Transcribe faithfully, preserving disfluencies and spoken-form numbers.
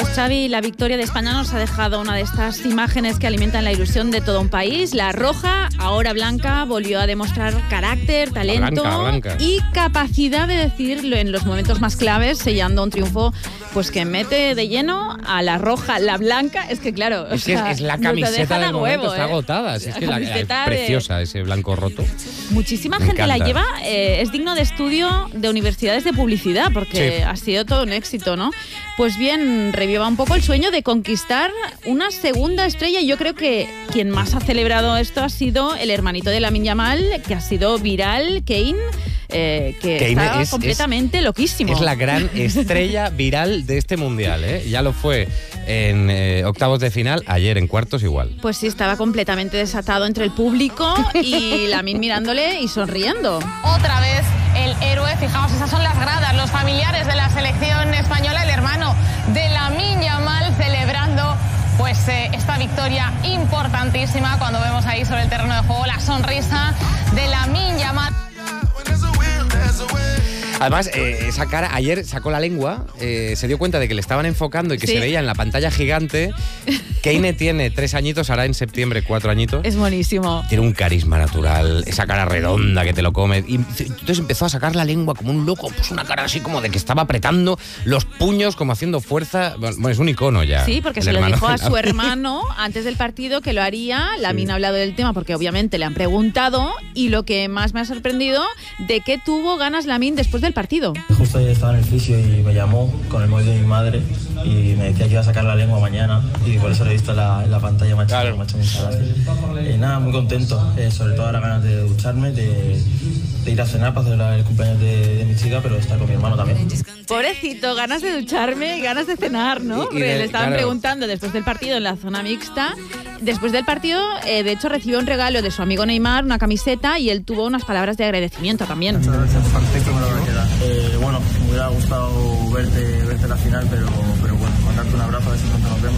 Xavi, la victoria de España nos ha dejado una de estas imágenes que alimentan la ilusión de todo un país. La roja, ahora blanca, volvió a demostrar carácter, talento blanca, blanca. y capacidad de decirlo en los momentos más claves, sellando un triunfo pues que mete de lleno a la roja. La blanca, es que claro, es, o que sea, es, es la no camiseta del huevo, momento, ¿eh? está agotada. Es, es que la, la, es de... preciosa ese blanco roto. Muchísima Me gente encanta. la lleva, eh, es digno de estudio de universidades de publicidad, porque Sí. ha sido todo un éxito, ¿no? Pues bien, reviva un poco el sueño de conquistar una segunda estrella. Yo creo que quien más ha celebrado esto ha sido el hermanito de Lamine Yamal, que ha sido viral, Kane, eh, que Kane está es- completamente es- loquísimo. Es la gran estrella viral de este mundial, ¿eh? Ya lo fue en eh, octavos de final, ayer en cuartos igual. Pues sí, estaba completamente desatado entre el público y Lamine mirándole y sonriendo. Otra vez el héroe, fijaos, esas son las gradas, los familiares de la selección española, el hermano de Lamine Yamal celebrando pues eh, esta victoria importantísima. Cuando vemos ahí sobre el terreno de juego la sonrisa de Lamine Yamal. Además, eh, esa cara, ayer sacó la lengua, eh, se dio cuenta de que le estaban enfocando y que Sí. se veía en la pantalla gigante. Kane tiene tres añitos, hará en septiembre cuatro añitos. Es buenísimo. Tiene un carisma natural, esa cara redonda que te lo come. Y entonces empezó a sacar la lengua como un loco, pues una cara así como de que estaba apretando los puños, como haciendo fuerza. Bueno, es un icono ya. Sí, porque el se lo hermano dijo a de su Lamine. hermano antes del partido que lo haría. Lamine ha hablado del tema porque obviamente le han preguntado, y lo que más me ha sorprendido, de qué tuvo ganas Lamine después del partido. Justo ayer estaba en el fisio y me llamó con el móvil de mi madre y me decía que iba a sacar la lengua mañana, y por eso lo he visto en la, en la pantalla, me ha hecho, Claro. me ha hecho mucha gracia. Eh, nada, muy contento, eh, sobre todo ahora ganas de ducharme, de, de ir a cenar para celebrar el cumpleaños de, de mi chica, pero estar con mi hermano también. Pobrecito, ganas de ducharme y ganas de cenar, ¿no? Y- y Porque de- le estaban claro. preguntando después del partido en la zona mixta. Después del partido, eh, de hecho, recibió un regalo de su amigo Neymar, una camiseta, y él tuvo unas palabras de agradecimiento también. Muchas gracias, perfecto me lo voy a quedar. Eh, bueno, me hubiera gustado verte, verte en la final, pero, pero bueno, mandarte un abrazo, a ver si pronto nos vemos.